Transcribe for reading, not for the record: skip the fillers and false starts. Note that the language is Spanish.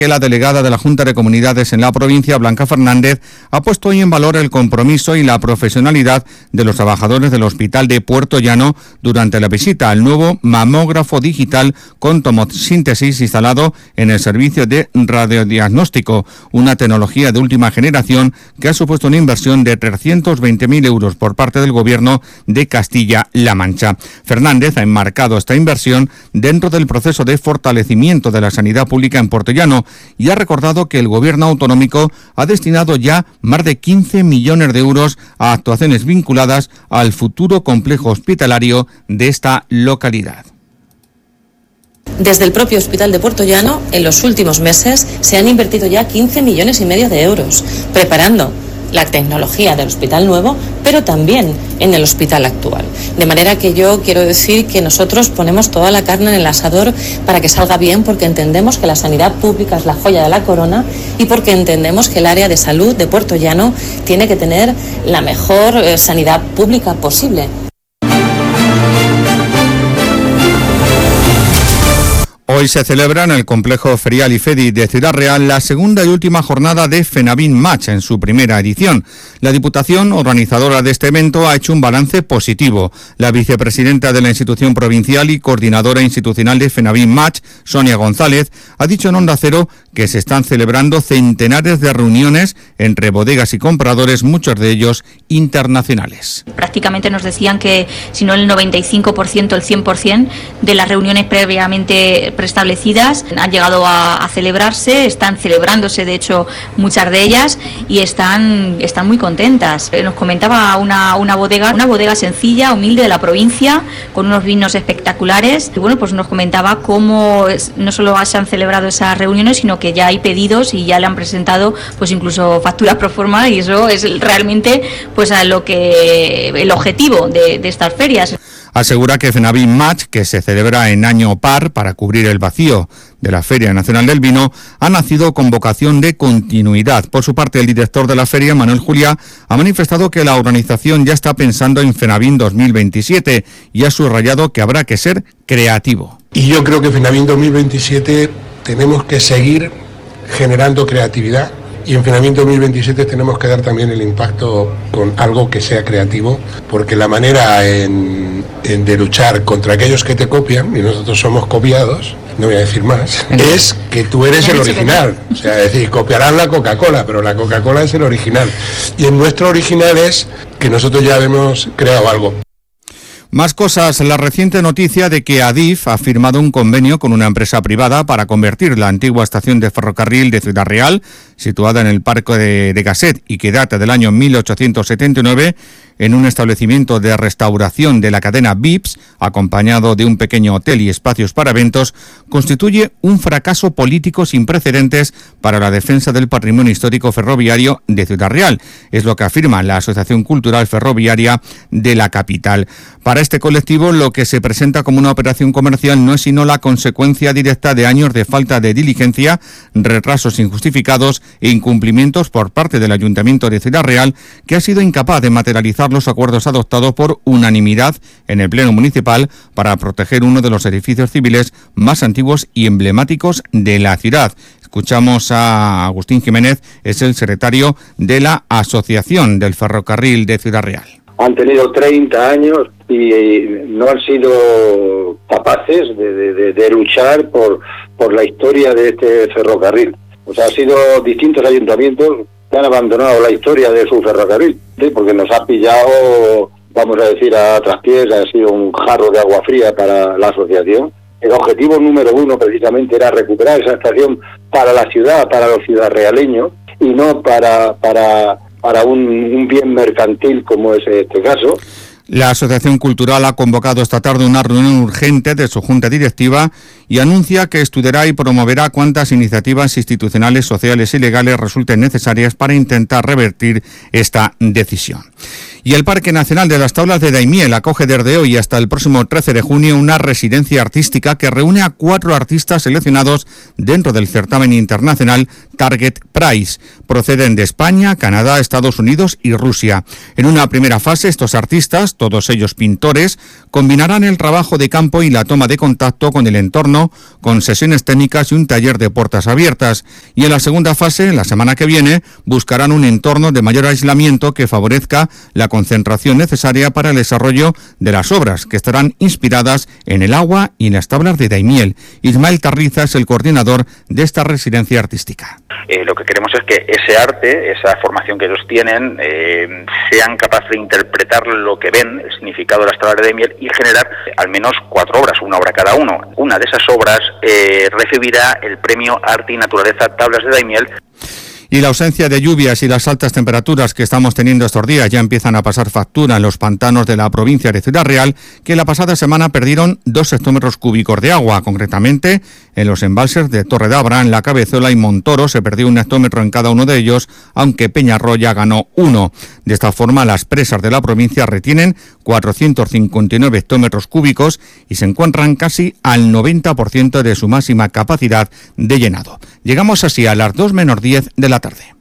que la delegada de la Junta de Comunidades en la provincia, Blanca Fernández, ha puesto hoy en valor el compromiso y la profesionalidad de los trabajadores del Hospital de Puerto Llano durante la visita al nuevo mamógrafo digital con tomosíntesis instalado en el servicio de radiodiagnóstico, una tecnología de última generación que ha supuesto una inversión de 320.000 euros por parte del Gobierno de Castilla-La Mancha. Fernández ha enmarcado esta inversión dentro del proceso de fortalecimiento de la sanidad pública en Puerto Llano y ha recordado que el Gobierno autonómico ha destinado ya más de 15 millones de euros a actuaciones vinculadas al futuro complejo hospitalario de esta localidad. Desde el propio Hospital de Puerto Llano, en los últimos meses, se han invertido ya 15,5 millones de euros, preparando la tecnología del hospital nuevo, pero también en el hospital actual. De manera que yo quiero decir que nosotros ponemos toda la carne en el asador para que salga bien, porque entendemos que la sanidad pública es la joya de la corona y porque entendemos que el área de salud de Puerto Llano tiene que tener la mejor sanidad pública posible. Hoy se celebra en el complejo ferial IFEDI de Ciudad Real la segunda y última jornada de FENAVIN Match en su primera edición. La Diputación, organizadora de este evento, ha hecho un balance positivo. La vicepresidenta de la institución provincial y coordinadora institucional de FENAVIN Match, Sonia González, ha dicho en Onda Cero que se están celebrando centenares de reuniones entre bodegas y compradores, muchos de ellos internacionales. Prácticamente nos decían que si no el 95%, el 100% de las reuniones previamente preestablecidas han llegado a celebrarse, están celebrándose de hecho muchas de ellas y están muy contentas. Nos comentaba una bodega sencilla, humilde de la provincia, con unos vinos espectaculares y bueno, pues nos comentaba cómo no solo se han celebrado esas reuniones, sino que ya hay pedidos y ya le han presentado pues incluso facturas pro forma, y eso es realmente pues el objetivo de estas ferias. Asegura que FENAVIN Match, que se celebra en año par para cubrir el vacío de la Feria Nacional del Vino, ha nacido con vocación de continuidad. Por su parte, el director de la feria, Manuel Juliá, ha manifestado que la organización ya está pensando en FENAVIN 2027 y ha subrayado que habrá que ser creativo. Y yo creo que FENAVIN 2027 tenemos que seguir generando creatividad. Y en FENAVIN 2027 tenemos que dar también el impacto con algo que sea creativo, porque la manera de luchar contra aquellos que te copian, y nosotros somos copiados, no voy a decir más, es que tú eres el original. O sea, es decir, copiarán la Coca-Cola, pero la Coca-Cola es el original. Y el nuestro original es que nosotros ya hemos creado algo. Más cosas. La reciente noticia de que Adif ha firmado un convenio con una empresa privada para convertir la antigua estación de ferrocarril de Ciudad Real, situada en el Parque de Gasset y que data del año 1879, en un establecimiento de restauración de la cadena Vips, acompañado de un pequeño hotel y espacios para eventos, constituye un fracaso político sin precedentes para la defensa del patrimonio histórico ferroviario de Ciudad Real. Es lo que afirma la Asociación Cultural Ferroviaria de la capital. Para este colectivo, lo que se presenta como una operación comercial no es sino la consecuencia directa de años de falta de diligencia, retrasos injustificados e incumplimientos por parte del Ayuntamiento de Ciudad Real, que ha sido incapaz de materializar los acuerdos adoptados por unanimidad en el Pleno Municipal para proteger uno de los edificios civiles más antiguos y emblemáticos de la ciudad. Escuchamos a Agustín Jiménez, es el secretario de la Asociación del Ferrocarril de Ciudad Real. Han tenido 30 años y no han sido capaces de luchar por la historia de este ferrocarril. O sea, han sido distintos ayuntamientos que han abandonado la historia de su ferrocarril, ¿sí? Porque nos ha pillado, vamos a decir, a traspiés, ha sido un jarro de agua fría para la asociación. El objetivo número 1 precisamente era recuperar esa estación para la ciudad, para los ciudadrealeños, y no para un bien mercantil como es este caso. La Asociación Cultural ha convocado esta tarde una reunión urgente de su junta directiva y anuncia que estudiará y promoverá cuantas iniciativas institucionales, sociales y legales resulten necesarias para intentar revertir esta decisión. Y el Parque Nacional de las Tablas de Daimiel acoge desde hoy hasta el próximo 13 de junio una residencia artística que reúne a 4 artistas seleccionados dentro del certamen internacional Target Price. Proceden de España, Canadá, Estados Unidos y Rusia. En una primera fase, estos artistas, todos ellos pintores, combinarán el trabajo de campo y la toma de contacto con el entorno, con sesiones técnicas y un taller de puertas abiertas. Y en la segunda fase, la semana que viene, buscarán un entorno de mayor aislamiento que favorezca la concentración necesaria para el desarrollo de las obras, que estarán inspiradas en el agua y en las tablas de Daimiel. Ismael Tarriza es el coordinador de esta residencia artística. Lo que queremos es que ese arte, esa formación que ellos tienen, sean capaces de interpretar lo que ven, el significado de las tablas de Daimiel, y generar al menos 4 obras, una obra cada uno. Una de esas obras recibirá el premio Arte y Naturaleza Tablas de Daimiel. Y la ausencia de lluvias y las altas temperaturas que estamos teniendo estos días ya empiezan a pasar factura en los pantanos de la provincia de Ciudad Real, que la pasada semana perdieron 2 hectómetros cúbicos de agua. Concretamente, en los embalses de Torredabra, en La Cabezuela y Montoro se perdió 1 hectómetro en cada uno de ellos, aunque Peñarroya ganó 1. De esta forma, las presas de la provincia retienen 459 hectómetros cúbicos y se encuentran casi al 90% de su máxima capacidad de llenado. Llegamos así a las 2 menos 10 de la tarde.